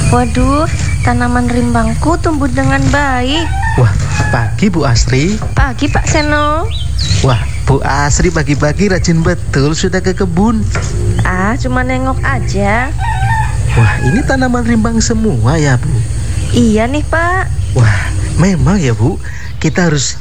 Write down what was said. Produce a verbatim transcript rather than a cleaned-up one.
Waduh, tanaman rimbangku tumbuh dengan baik. Wah, pagi Bu Asri. Pagi Pak Seno. Wah, Bu Asri pagi-pagi rajin betul sudah ke kebun. Ah, cuma nengok aja. Wah, ini tanaman rimbang semua ya Bu? Iya nih Pak. Wah, memang ya Bu, kita harus